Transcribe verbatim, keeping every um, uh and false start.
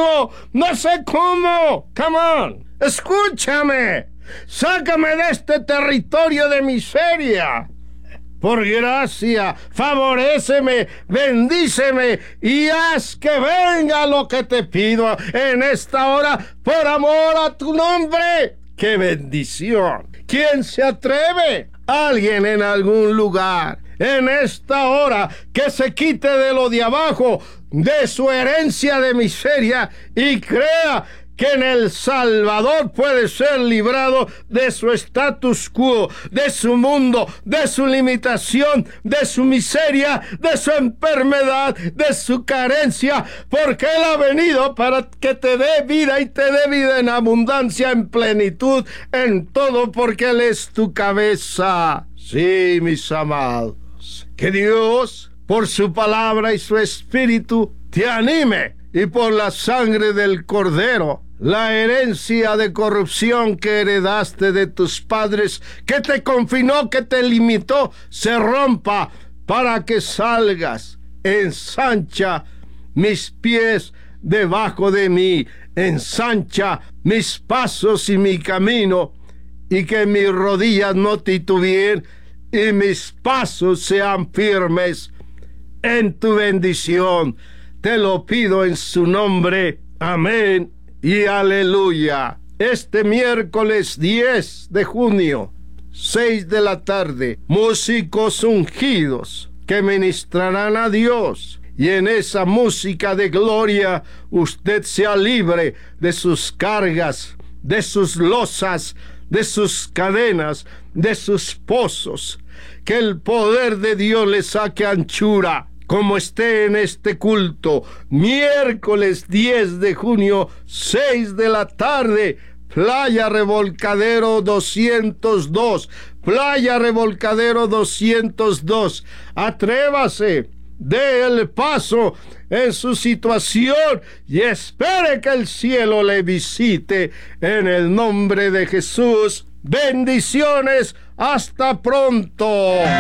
algo, no sé cómo. Come on, escúchame. Sácame de este territorio de miseria. Por gracia, favoréceme, bendíceme y haz que venga lo que te pido en esta hora por amor a tu nombre. ¡Qué bendición! ¿Quién se atreve? Alguien en algún lugar en esta hora que se quite de lo de abajo, de su herencia de miseria y crea que en el Salvador puede ser librado de su status quo, de su mundo, de su limitación, de su miseria, de su enfermedad, de su carencia, porque Él ha venido para que te dé vida y te dé vida en abundancia, en plenitud, en todo, porque Él es tu cabeza. Sí, mis amados, que Dios, por su palabra y su espíritu, te anime, y por la sangre del Cordero, la herencia de corrupción que heredaste de tus padres, que te confinó, que te limitó, se rompa para que salgas. Ensancha mis pies debajo de mí, ensancha mis pasos y mi camino, y que mis rodillas no titubeen y mis pasos sean firmes en tu bendición. Te lo pido en su nombre. Amén y aleluya. Este miércoles diez de junio, seis de la tarde, músicos ungidos que ministrarán a Dios. Y en esa música de gloria, usted sea libre de sus cargas, de sus losas, de sus cadenas, de sus pozos. Que el poder de Dios le saque anchura, como esté en este culto, miércoles diez de junio, seis de la tarde, Playa Revolcadero doscientos dos, Playa Revolcadero doscientos dos. Atrévase, dé el paso en su situación y espere que el cielo le visite en el nombre de Jesús. Bendiciones, hasta pronto.